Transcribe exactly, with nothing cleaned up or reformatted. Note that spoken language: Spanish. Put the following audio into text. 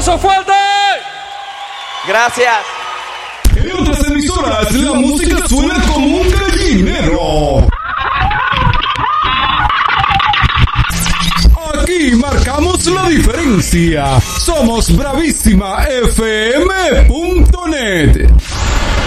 aplauso fuerte. Gracias. En otras emisoras la música suena como un gallinero. Aquí marcamos la diferencia. Somos Bravísima F M punto net.